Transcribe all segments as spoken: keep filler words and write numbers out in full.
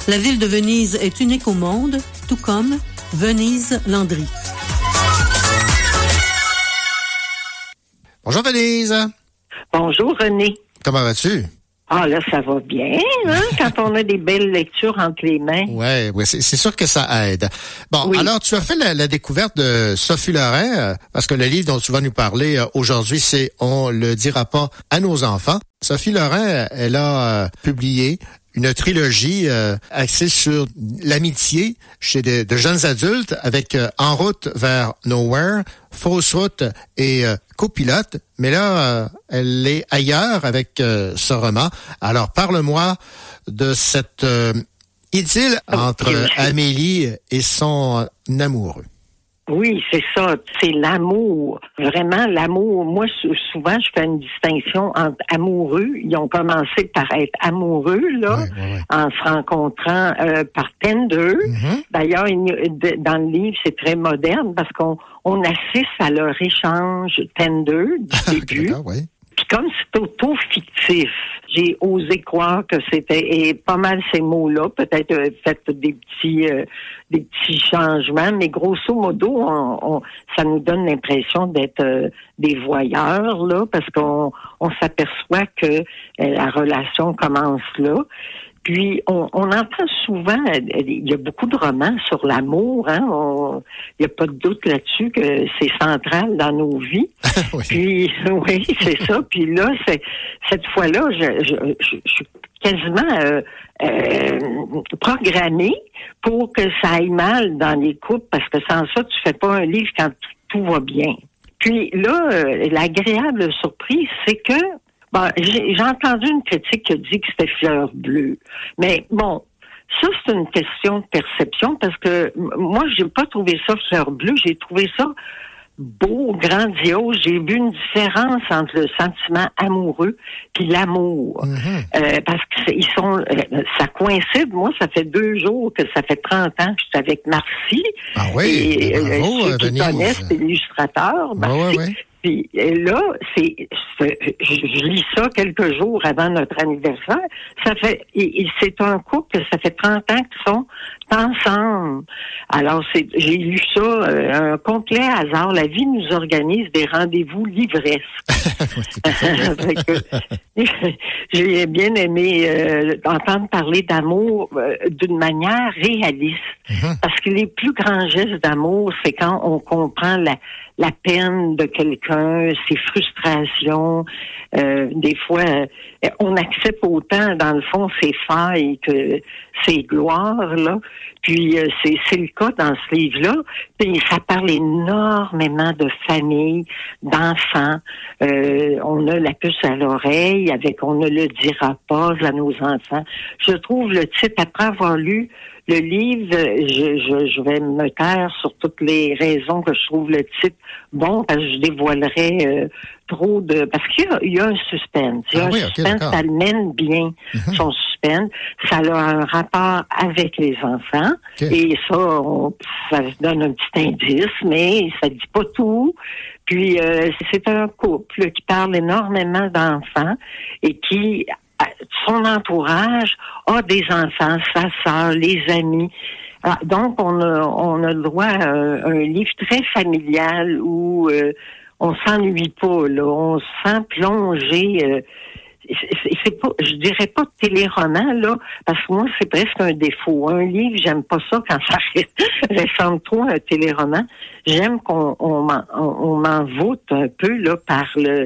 La ville de Venise est unique au monde, tout comme Venise Landry. Bonjour Venise. Bonjour René. Comment vas-tu? Ah là, ça va bien, hein, quand on a des belles lectures entre les mains. Ouais, ouais, c'est, c'est sûr que ça aide. Bon, oui. Alors tu as fait la, la découverte de Sophie Lorrain, euh, parce que le livre dont tu vas nous parler euh, aujourd'hui, c'est « On le dira pas à nos enfants ». Sophie Lorrain, elle a euh, publié une trilogie euh, axée sur l'amitié chez de, de jeunes adultes avec euh, En route vers Nowhere, Fausse route et euh, Copilote. Mais là, euh, elle est ailleurs avec euh, ce roman. Alors, parle-moi de cette euh, idylle entre okay. Amélie et son amoureux. Oui, c'est ça. C'est l'amour. Vraiment, l'amour. Moi, souvent, je fais une distinction entre amoureux. Ils ont commencé par être amoureux, là, ouais, ouais, ouais. en se rencontrant euh, par Tinder. Mm-hmm. D'ailleurs, dans le livre, c'est très moderne parce qu'on on assiste à leur échange Tinder du début. ouais. Puis comme c'est auto-fictif, j'ai osé croire que c'était et pas mal ces mots-là, peut-être euh, fait des petits euh, des petits changements, mais grosso modo, on, on, ça nous donne l'impression d'être euh, des voyeurs là, parce qu'on on s'aperçoit que euh, la relation commence là. Puis, on, on entend souvent, il y a beaucoup de romans sur l'amour, hein. On, il n'y a pas de doute là-dessus que c'est central dans nos vies. oui. Puis, oui, c'est ça. Puis là, c'est, cette fois-là, je, je, je, je suis quasiment euh, euh, programmée pour que ça aille mal dans les couples, parce que sans ça, tu fais pas un livre quand tout, tout va bien. Puis là, euh, l'agréable surprise, c'est que Bon, j'ai, j'ai entendu une critique qui a dit que c'était fleur bleue. Mais bon, ça, c'est une question de perception parce que moi, j'ai pas trouvé ça fleur bleue. J'ai trouvé ça beau, grandiose. J'ai vu une différence entre le sentiment amoureux puis l'amour. Mm-hmm. Euh, parce qu'ils sont, euh, ça coïncide. Moi, ça fait deux jours que ça fait trente ans que je suis avec Marcy. Ah oui, et, bravo, euh, ceux qui Venise. connaissent, c'est l'illustrateur, Marcy. Ouais, ouais, ouais. Puis là, c'est, c'est, je lis ça quelques jours avant notre anniversaire. Ça fait, et, et c'est un couple que ça fait trente ans qu'ils sont ensemble. Alors, c'est, j'ai lu ça, euh, un complet hasard. La vie nous organise des rendez-vous livresques. J'ai bien aimé euh, entendre parler d'amour euh, d'une manière réaliste. Mm-hmm. Parce que les plus grands gestes d'amour, c'est quand on comprend la la peine de quelqu'un, ses frustrations. Euh, des fois, euh, on accepte autant, dans le fond, ses failles que ses gloires, là. Puis, euh, c'est, c'est le cas dans ce livre-là. Puis, ça parle énormément de famille, d'enfants. Euh, on a la puce à l'oreille, avec on ne le dira pas à nos enfants. Je trouve le titre, après avoir lu le livre, je, je, je vais me taire sur toutes les raisons que je trouve le titre bon, parce que je dévoilerais euh, trop de... Parce qu'il y a, il y a un suspense. Il y a ah un oui, suspense, okay, ça le mène bien, mm-hmm. son suspense. Ça a un rapport avec les enfants. Okay. Et ça, on, ça se donne un petit indice, mais ça dit pas tout. Puis, euh, c'est un couple qui parle énormément d'enfants et qui... son entourage a des enfants, sa sœur, les amis. Alors, donc, on a, on a le droit à un, un livre très familial où euh, on s'ennuie pas, là. On se sent plongé. Euh, c'est, c'est pas, je dirais pas téléroman, là, parce que moi, c'est presque un défaut. Un livre, j'aime pas ça quand ça ressemble trop à un téléroman. J'aime qu'on on, on, on m'envoûte un peu là par le euh,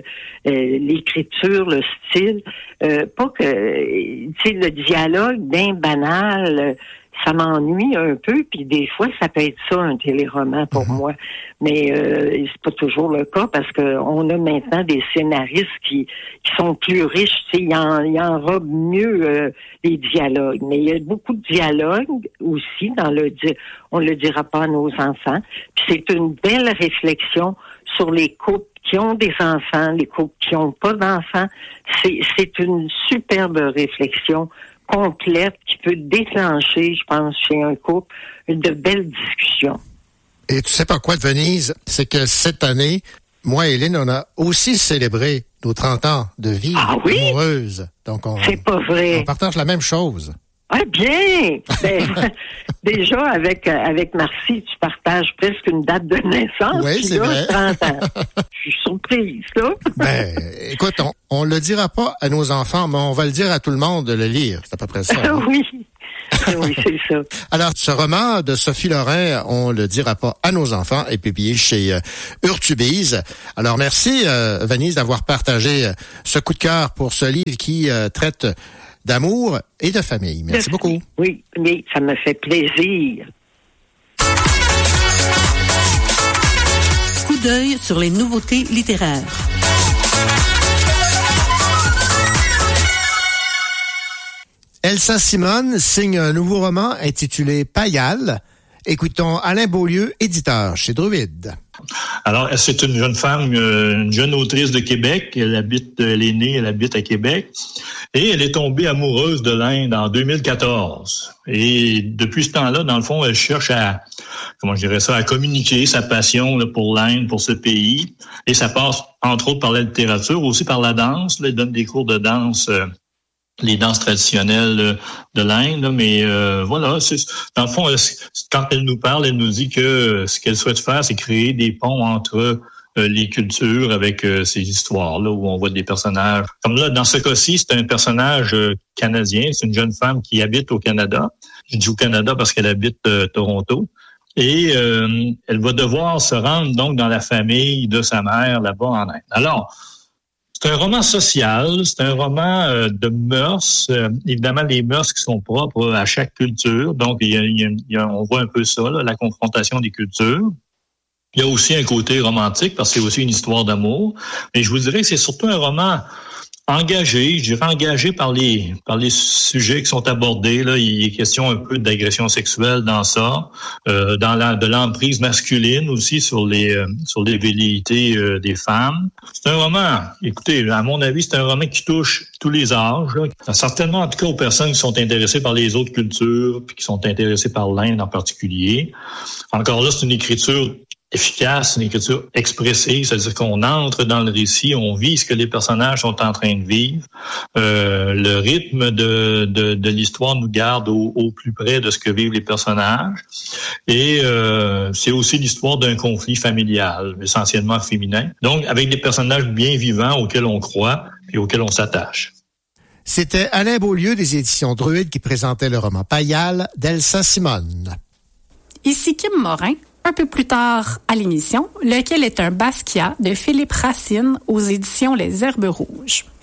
l'écriture, le style. Euh, pas que, tu sais, le dialogue bien banal, euh, ça m'ennuie un peu, puis des fois, ça peut être ça, un téléroman pour mm-hmm. moi. Mais euh, c'est pas toujours le cas, parce que on a maintenant des scénaristes qui, qui sont plus riches, tu sais, ils en, ils enrobent mieux euh, les dialogues. Mais il y a beaucoup de dialogues aussi dans le... On le dira pas à nos enfants. Puis c'est une belle réflexion sur les couples qui ont des enfants, les couples qui n'ont pas d'enfants. C'est, c'est une superbe réflexion complète qui peut déclencher, je pense, chez un couple, de belles discussions. Et tu sais pas quoi de Venise? C'est que cette année, moi et Lynn, on a aussi célébré nos trente ans de vie ah oui? amoureuse. Donc on, c'est pas vrai. On partage la même chose. Ah bien! Ben, déjà, avec avec Marcy, tu partages presque une date de naissance. Oui, c'est là, vrai. trente ans. Je suis surprise, là. Ben, écoute, on, on le dira pas à nos enfants, mais on va le dire à tout le monde de le lire. C'est à peu près ça. Hein? Oui. Oui, c'est ça. Alors, ce roman de Sophie Lorrain, on le dira pas à nos enfants, est publié chez euh, Urtubise. Alors, merci, euh, Venise, d'avoir partagé euh, ce coup de cœur pour ce livre qui euh, traite d'amour et de famille. Merci, merci beaucoup. Oui, oui, ça me fait plaisir. Coup d'œil sur les nouveautés littéraires. Elsa Simone signe un nouveau roman intitulé Payal. Écoutons Alain Beaulieu, éditeur chez Druide. Alors, c'est une jeune femme, une jeune autrice de Québec. Elle habite, elle est née, elle habite à Québec. Et elle est tombée amoureuse de l'Inde en deux mille quatorze. Et depuis ce temps-là, dans le fond, elle cherche à, comment je dirais ça, à communiquer sa passion là, pour l'Inde, pour ce pays. Et ça passe, entre autres, par la littérature, aussi par la danse. Là, elle donne des cours de danse, euh, les danses traditionnelles de l'Inde, mais euh, voilà, c'est, dans le fond, quand elle nous parle, elle nous dit que ce qu'elle souhaite faire, c'est créer des ponts entre euh, les cultures avec euh, ces histoires-là où on voit des personnages. Comme là, dans ce cas-ci, c'est un personnage euh, canadien, c'est une jeune femme qui habite au Canada. Je dis au Canada parce qu'elle habite euh, Toronto. Et euh, elle va devoir se rendre donc dans la famille de sa mère là-bas en Inde. Alors, c'est un roman social, c'est un roman euh, de mœurs, euh, évidemment les mœurs qui sont propres à chaque culture. Donc, il y a, il y a, on voit un peu ça, là, la confrontation des cultures. Il y a aussi un côté romantique parce que c'est aussi une histoire d'amour. Mais je vous dirais que c'est surtout un roman engagé, je dirais engagé par les par les sujets qui sont abordés. Là, il est question un peu d'agression sexuelle dans ça, euh, dans la de l'emprise masculine aussi sur les euh, sur les velléités euh, des femmes. C'est un roman, écoutez, à mon avis, c'est un roman qui touche tous les âges. Là. Certainement, en tout cas, aux personnes qui sont intéressées par les autres cultures, puis qui sont intéressées par l'Inde en particulier. Encore là, c'est une écriture efficace, une écriture expressive, c'est-à-dire qu'on entre dans le récit, on vit ce que les personnages sont en train de vivre. Euh, le rythme de, de, de l'histoire nous garde au, au plus près de ce que vivent les personnages. Et euh, c'est aussi l'histoire d'un conflit familial, essentiellement féminin. Donc, avec des personnages bien vivants auxquels on croit et auxquels on s'attache. C'était Alain Beaulieu des éditions Druide qui présentait le roman Payal d'Elsa Simone. Ici Kim Morin. Un peu plus tard à l'émission, lequel est un Basquiat de Philippe Racine aux éditions Les Herbes Rouges.